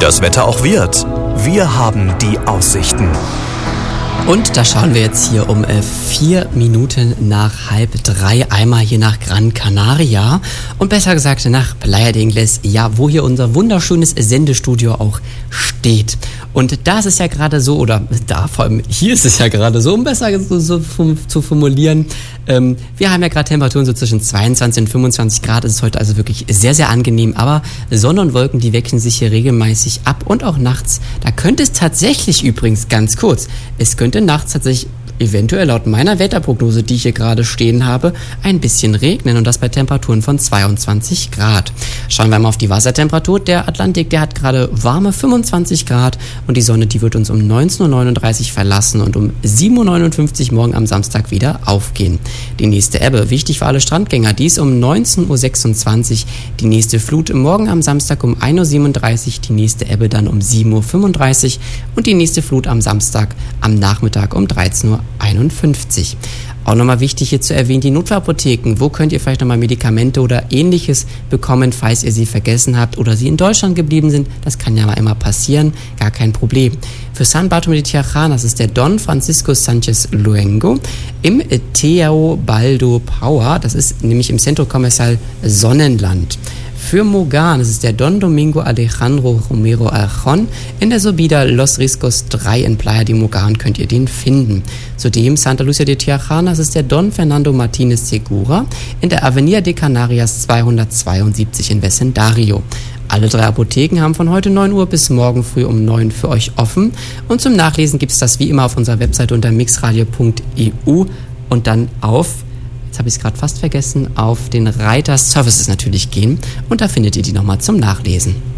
das Wetter auch wird. Wir haben die Aussichten. Und da schauen wir jetzt hier um 4 Minuten nach 2:30 einmal hier nach Gran Canaria und besser gesagt nach Playa de Ingles, ja, wo hier unser wunderschönes Sendestudio auch steht. Und da ist es ja gerade so, oder da vor allem hier ist es ja gerade so, um besser so zu formulieren, wir haben ja gerade Temperaturen so zwischen 22 und 25 Grad, es ist heute also wirklich sehr, sehr angenehm, aber Sonne und Wolken, die wechseln sich hier regelmäßig ab und auch nachts, da könnte es tatsächlich übrigens ganz kurz, es könnte nachts tatsächlich eventuell laut meiner Wetterprognose, die ich hier gerade stehen habe, ein bisschen regnen und das bei Temperaturen von 22 Grad. Schauen wir mal auf die Wassertemperatur. Der Atlantik, der hat gerade warme 25 Grad und die Sonne, die wird uns um 19:39 Uhr verlassen und um 7:59 Uhr morgen am Samstag wieder aufgehen. Die nächste Ebbe, wichtig für alle Strandgänger, die ist um 19:26 Uhr. Die nächste Flut morgen am Samstag um 1:37 Uhr, die nächste Ebbe dann um 7:35 Uhr und die nächste Flut am Samstag am Nachmittag um 13:51 Uhr. Auch nochmal wichtig hier zu erwähnen, die Notfallapotheken. Wo könnt ihr vielleicht nochmal Medikamente oder Ähnliches bekommen, falls ihr sie vergessen habt oder sie in Deutschland geblieben sind? Das kann ja mal immer passieren, gar kein Problem. Für San Bartolomé de Tirajana, das ist der Don Francisco Sánchez Luengo im Teobaldo Power, das ist nämlich im Centro Comercial Sonnenland. Für Mogan, das ist der Don Domingo Alejandro Romero Arjón in der Subida Los Riscos 3 in Playa de Mogan könnt ihr den finden. Zudem Santa Lucia de Tirajana, das ist der Don Fernando Martínez Segura in der Avenida de Canarias 272 in Vecindario. Alle 3 Apotheken haben von heute 9 Uhr bis morgen früh um 9 für euch offen. Und zum Nachlesen gibt es das wie immer auf unserer Webseite unter mixradio.eu und dann jetzt habe ich es gerade fast vergessen, auf den Reiter Services natürlich gehen und da findet ihr die nochmal zum Nachlesen.